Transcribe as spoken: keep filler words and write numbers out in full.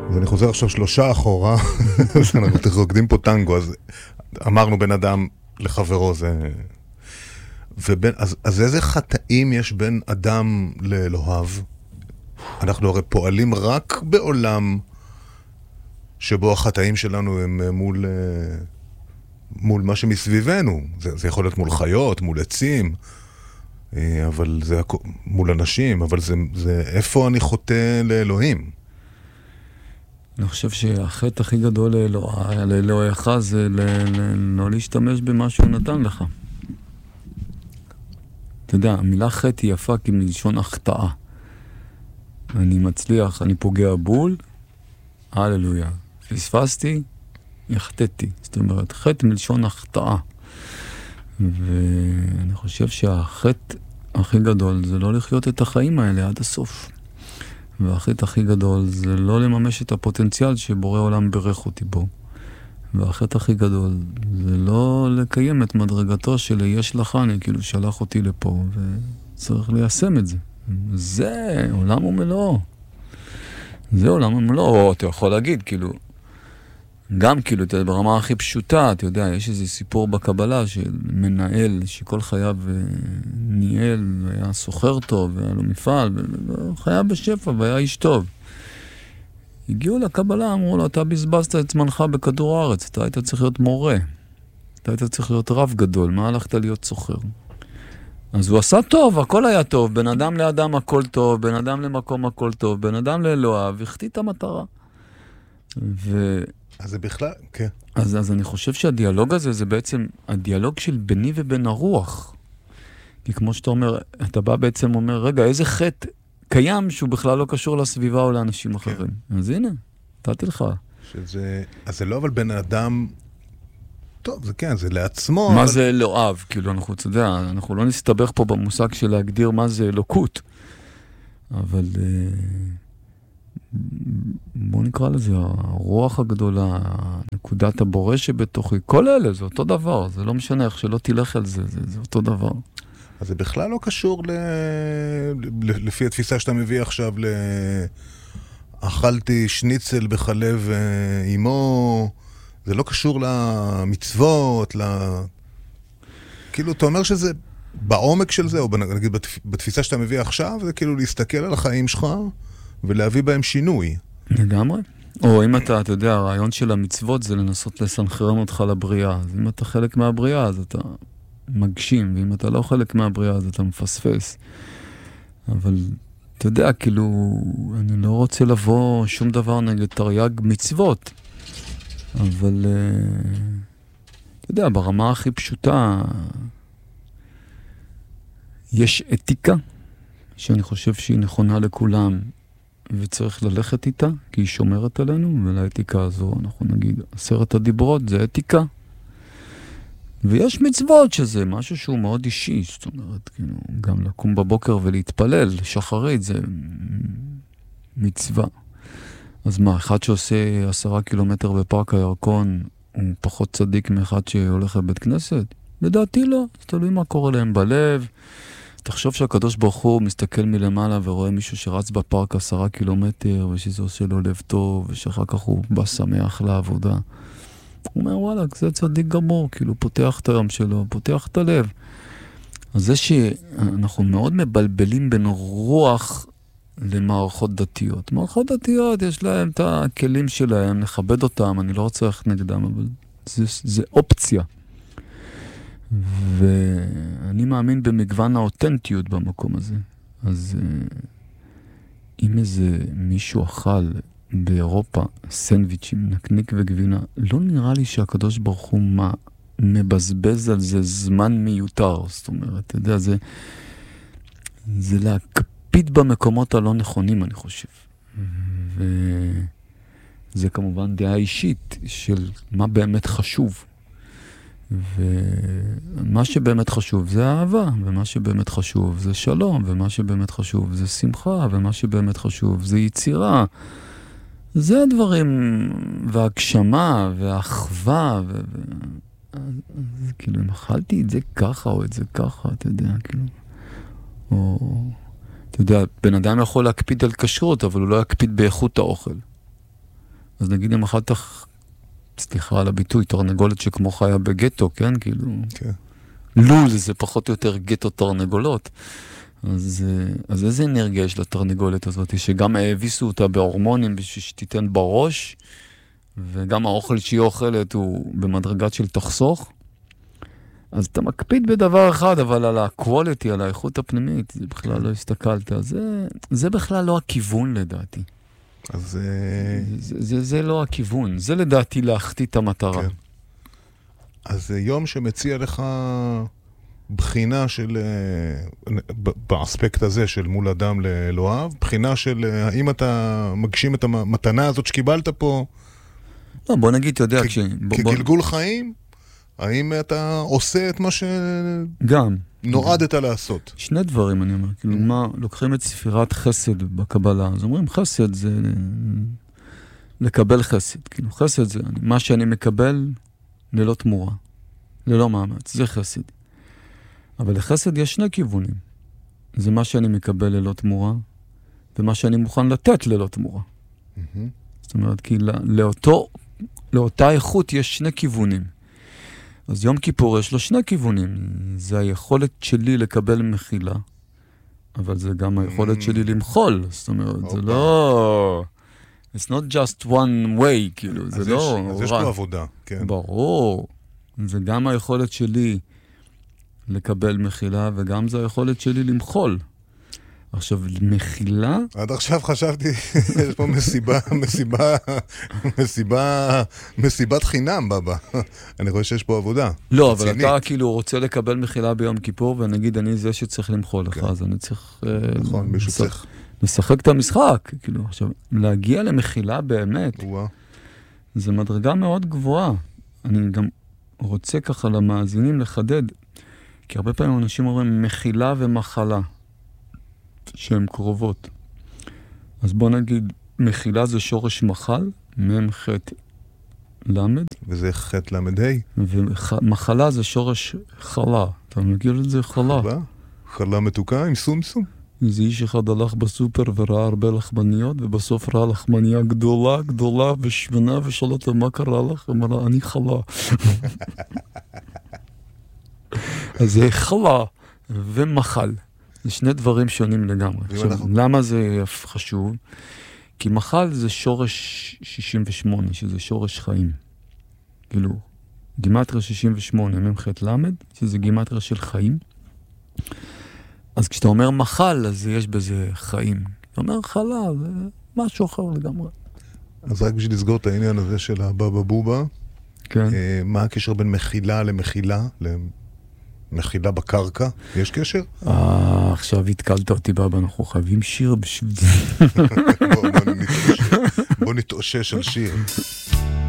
אז אני חוזר עכשיו שלושה אחורה, אז אנחנו רוקדים פה טנגו, אז אמרנו בן אדם לחברו, זה... ובין, אז, אז איזה חטאים יש בין אדם לאלוהיו? אנחנו הרי פועלים רק בעולם שבו החטאים שלנו הם מול, מול מה שמסביבנו. זה, זה יכול להיות מול חיות, מול עצים, אבל זה מול אנשים, אבל זה, זה איפה אני חוטא לאלוהים? אני חושב שהחטא הכי גדול לאלוהיך זה לא להשתמש במה שהוא נתן לך. אתה יודע, המילה חטא היא יפה כי מלשון החטאה. אני מצליח, אני פוגע בול, הללויה. פספסתי, יחטאתי. זאת אומרת, חטא מלשון החטאה. ואני חושב שהחטא הכי גדול זה לא לחיות את החיים האלה עד הסוף. והחטא הכי גדול זה לא לממש את הפוטנציאל שבורא עולם ברך אותי בו. והחטא הכי גדול זה לא לקיים את מדרגתו של יש לך, אני כאילו שלח אותי לפה וצריך ליישם את זה. זה עולם ומלואו. זה עולם ומלואו. אתה יכול להגיד, כאילו, גם כאילו, אתה יודע, ברמה הכי פשוטה, אתה יודע, יש איזה סיפור בקבלה של מנהל שכל חייו ניהל, והיה סוחר טוב, והיה לו מפעל, וחייו בשפע, והיה איש טוב. הגיעו לקבלה, אמרו לו, אתה בזבזת את זמנך בכדור הארץ, אתה היית צריך להיות מורה, אתה היית צריך להיות רב גדול, מה הלכת להיות סוחר? אז הוא עשה טוב, הכל היה טוב, בן אדם לאדם הכל טוב, בן אדם למקום הכל טוב, בן אדם לאלוהיו, החטיא את המטרה. ו... אז זה בכלל, כן. אז, אז אני חושב שהדיאלוג הזה זה בעצם הדיאלוג של ביני ובין הרוח. כי כמו שאתה אומר, אתה בא בעצם אומר, רגע, איזה חטא קיים שהוא בכלל לא קשור לסביבה או לאנשים אחרים. כן. אז הנה, נתתי לך. שזה, אז זה לא אבל בן אדם, טוב, זה כן, זה לעצמו. מה אבל... זה אלוהיו? כאילו, אנחנו, אתה יודע, אנחנו לא נסתבך פה במושג של להגדיר מה זה אלוקות. אבל בוא נקרא לזה, הרוח הגדולה, נקודת הבורא שבתוכי, כל אלה, זה אותו דבר. זה לא משנה איך שלא תלך על זה, זה, זה אותו דבר. אז זה בכלל לא קשור ל... לפי התפיסה שאתה מביא עכשיו ל... אכלתי שניצל בחלב אימו, זה לא קשור למצוות, ל... כאילו, אתה אומר שזה בעומק של זה, או נגיד בתפיסה שאתה מביא עכשיו, זה כאילו להסתכל על החיים שלך ולהביא בהם שינוי. לגמרי. או אם אתה, אתה יודע, הרעיון של המצוות זה לנסות לסנכרן אותך לבריאה. אז אם אתה חלק מהבריאה, אז אתה מגשים, ואם אתה לא חלק מהבריאה, אז אתה מפספס. אבל אתה יודע, כאילו, אני לא רוצה לבוא שום דבר נגד תרי"ג מצוות, אבל אתה יודע, ברמה הכי פשוטה יש אתיקה שאני חושב שהיא נכונה לכולם וצריך ללכת איתה, כי היא שומרת עלינו, ולאתיקה הזו אנחנו נגיד עשרת הדיברות זה אתיקה. ויש מצוות שזה משהו שהוא מאוד אישי, זאת אומרת, כאילו, גם לקום בבוקר ולהתפלל, שחרית, זה מצווה. אז מה, אחד שעושה עשרה קילומטר בפארק הירקון, הוא פחות צדיק מאחד שהולך לבית כנסת? לדעתי לא, אז תלוי מה קורה להם בלב. תחשוב שהקדוש ברוך הוא מסתכל מלמעלה ורואה מישהו שרץ בפארק עשרה קילומטר, ושזה עושה לו לב טוב, ושאחר כך הוא בא שמח לעבודה. הוא אומר, וואלה, זה צדיק גמור, כאילו, פותח את היום שלו, פותח את הלב. אז זה שאנחנו מאוד מבלבלים בין רוח למערכות דתיות. מערכות דתיות, יש להם את הכלים שלהם, נכבד אותם, אני לא רוצה ללכת נגדם, אבל זה, זה אופציה. ואני מאמין במגוון האותנטיות במקום הזה. אז אם איזה מישהו אכל באירופה סנדוויצ'ים, נקניק וגבינה, לא נראה לי שהקדוש ברוך הוא מה מבזבז על זה זמן מיותר. זאת אומרת, אתה יודע, זה, זה להקפיד במקומות הלא נכונים, אני חושב. וזה כמובן דעה אישית של מה באמת חשוב. ומה שבאמת חשוב זה אהבה, ומה שבאמת חשוב זה שלום, ומה שבאמת חשוב זה שמחה, ומה שבאמת חשוב זה יצירה. זה הדברים, והגשמה, והאחווה, ו... אז כאילו, אם אכלתי את זה ככה, או את זה ככה, אתה יודע, כאילו, או, אתה יודע, בן אדם יכול להקפיד על כשרות, אבל הוא לא יקפיד באיכות האוכל. אז נגיד אם אחת כך, סליחה על הביטוי, תרנגולת שכמו חיה בגטו, כן? כאילו, כן. לול זה פחות או יותר גטו תרנגולות. אז, אז איזה אנרגיה יש לתרנגולת הזאת, שגם העביסו אותה בהורמונים בשביל שתיתן בראש, וגם האוכל שהיא אוכלת הוא במדרגת של תחסוך. אז אתה מקפיד בדבר אחד, אבל על הקואליטי, על האיכות הפנימית, זה בכלל לא הסתכלת. זה, זה בכלל לא הכיוון לדעתי. אז זה, זה, זה, זה לא הכיוון. זה לדעתי להחטיא את המטרה. כן. אז זה יום שמציע לך בחינה של, באספקט הזה של מול אדם לאלוהיו, בחינה של האם אתה מגשים את המתנה הזאת שקיבלת פה. לא, בוא נגיד, אתה יודע, כ- כש... כגלגול בוא... חיים, האם אתה עושה את מה גם. שנועדת לעשות? שני דברים, אני אומר. כאילו, מה, לוקחים את ספירת חסד בקבלה, אז אומרים, חסד זה לקבל חסד. כאילו, חסד זה מה שאני מקבל ללא תמורה, ללא מאמץ, זה חסד. אבל לחסד יש שני כיוונים. זה מה שאני מקבל ללא תמורה, ומה שאני מוכן לתת ללא תמורה. Mm-hmm. זאת אומרת, כי לאותו, לאותה איכות יש שני כיוונים. אז יום כיפור יש לו שני כיוונים. זה היכולת שלי לקבל מחילה, אבל זה גם היכולת mm. שלי למחול. זאת אומרת, okay. זה לא... It's not just one way, כאילו, זה יש, לא... אז יש פה עבודה, כן. ברור. זה גם היכולת שלי לקבל מחילה, וגם זה היכולת שלי למחול. עכשיו, מחילה... עד עכשיו חשבתי, יש פה מסיבה, מסיבה, מסיבה, מסיבת חינם, בבא. אני חושב שיש פה עבודה. לא, אבל אתה כאילו רוצה לקבל מחילה ביום כיפור, ונגיד, אני זה שצריך למחול לך, אז אני צריך... נכון, מישהו צריך... לשחק את המשחק, כאילו, עכשיו, להגיע למחילה באמת, זה מדרגה מאוד גבוהה. אני גם רוצה ככה למאזינים לחדד, כי הרבה פעמים אנשים אומרים מחילה ומחלה. שהן קרובות. אז בוא נגיד, מחילה זה שורש מחל, מם חט למד. וזה חט למד ה'. ומחלה זה שורש חלה. אתה מכיר את זה? חלה. חלה? חלה מתוקה עם סום סום. איזה איש אחד הלך בסופר וראה הרבה לחמניות, ובסוף ראה לחמניה גדולה, גדולה ושמנה, ושאל אותה, מה קרה לך? אמרה, אני חלה. אז זה חלה ומחל. זה שני דברים שונים לגמרי. עכשיו, אנחנו... למה זה חשוב? כי מחל זה שורש שישים ושמונה, שזה שורש חיים. כאילו, גימטריה שישים ושמונה, ממחת למד, שזה גימטריה של חיים. אז כשאתה אומר מחל, אז יש בזה חיים. אתה אומר חלה, זה משהו אחר לגמרי. אז רק בשביל לסגור את העניין הזה של הבבא בובה, כן. אה, מה הקשר בין מחילה למחילה? מחילה בקרקע? יש קשר? אה, עכשיו התקלת אותי בבא, אנחנו חייבים שיר בשביל... בוא נתאושש על שיר.